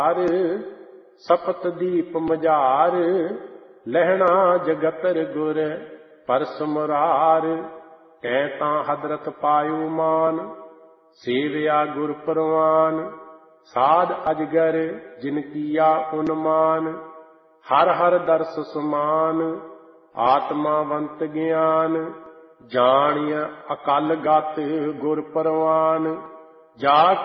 ਸਪਤ ਦੀਪ ਮਝਾਰ, ਲਹਿਣਾ ਜਗਤਰ ਗੁਰ ਪਰਸ ਮੁਰਾਰ। ਕਹਿ ਤਾਂ ਹਦਰਤ ਪਾਇਓ ਮਾਨ, ਸੇਵਿਆ ਗੁਰ ਪਰਵਾਨ। ਸਾਧ ਅਜਗਰ ਜਿਨ ਕੀਆ ਉਨਮਾਨ, ਹਰ ਹਰ ਦਰਸ ਸਮਾਨ। ਆਤਮਾਵੰਤ ਗਿਆਨ, ਜਾਣਿਆ ਅਕਲ ਗਤ ਗੁਰ ਪਰਵਾਨ। ਜਾ